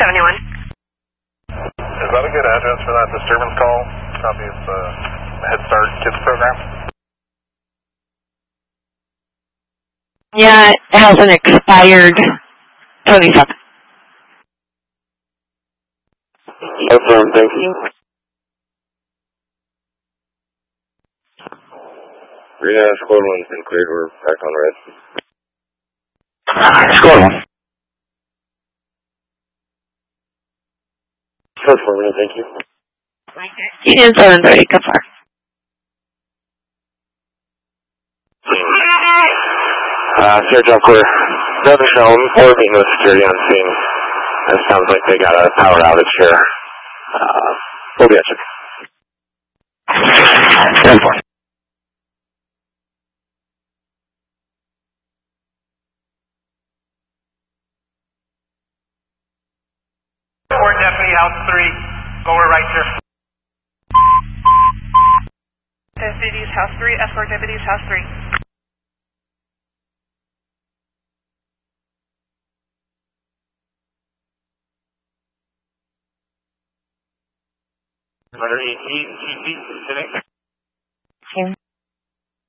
71. Is that a good address for that disturbance call? Copy of the Head Start Kids program? Yeah, it has an expired 27. Affirm, thank you. Squad 1's been cleared. We're back on red. Squad 1. First 4 minutes, thank you. Union 730, confirm. Sierra Jump Clear. Nothing shown. 4 meeting with security on scene. It sounds like they got a power outage here. We'll be at you. 10-4. Fort Deputy House 3. Go right here. Deputies House 3, escort Deputies House 3. Heat, sitting.